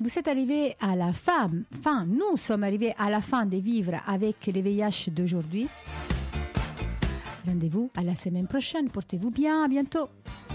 vous êtes arrivé à la fin. Nous sommes arrivés à la fin de vivre avec les VIH d'aujourd'hui. Rendez-vous à la semaine prochaine. Portez-vous bien. À bientôt.